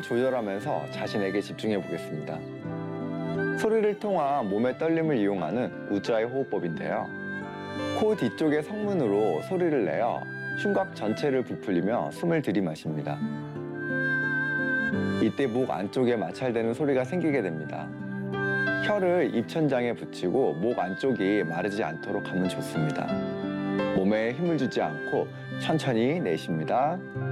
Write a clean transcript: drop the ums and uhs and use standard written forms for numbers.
호흡을 조절하면서 자신에게 집중해 보겠습니다. 소리를 통한 몸의 떨림을 이용하는 우자이 호흡법인데요. 코 뒤쪽의 성문으로 소리를 내어 흉곽 전체를 부풀리며 숨을 들이마십니다. 이때 목 안쪽에 마찰되는 소리가 생기게 됩니다. 혀를 입천장에 붙이고 목 안쪽이 마르지 않도록 하면 좋습니다. 몸에 힘을 주지 않고 천천히 내쉽니다.